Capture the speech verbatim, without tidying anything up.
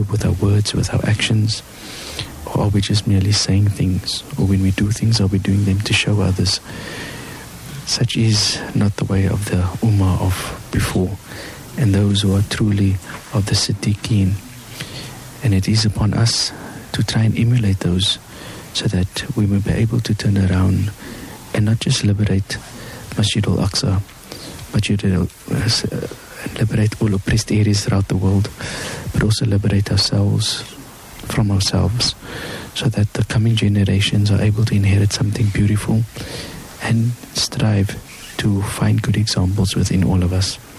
do with our words, with our actions? Or are we just merely saying things? Or when we do things, are we doing them to show others? Such is not the way of the Ummah of before, and those who are truly of the Siddiqeen. And it is upon us to try and emulate those, so that we may be able to turn around and not just liberate Masjid al-Aqsa, Masjid al uh, liberate all oppressed areas throughout the world, but also liberate ourselves from ourselves, so that the coming generations are able to inherit something beautiful and strive to find good examples within all of us.